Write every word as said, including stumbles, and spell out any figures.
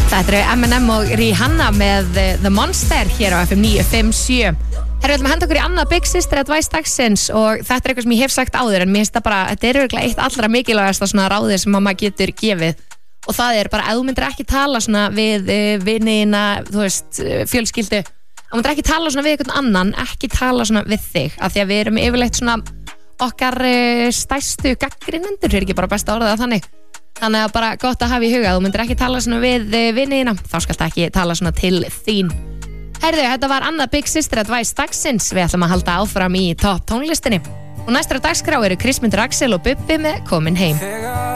Þetta eru M and M og Rihanna með The Monster hér á F M níu fimm sjö. Herru, við ætlum að henda okkur í annað Big Sister Advice dagsins og þetta er eitthvað sem ég hef sagt áður en mér finnst það bara, þetta er örugglega eitt allra mikilvægasta svona ráðið sem maður getur gefið og það er bara að þú myndir ekki tala svona við uh, vinina, þú veist, uh, fjölskyldu þú myndir ekki tala svona við einhvern annan, ekki tala svona við þig, af því að við erum yfirleitt svona okkar uh, stærstu gagnrýnendur, er ekki bara besta orðið að þannig. Þannig að bara gott að hafa í huga, þú myndir ekki tala svona við vinina, þá skaltu ekki tala svona til þín. Herðu, þetta var annað Big Sister Advice dagsins, við ætlum að halda áfram í topp tónlistinni. Og næstra dagskrá eru Kristmundur Axel og Bubbi með Komin heim.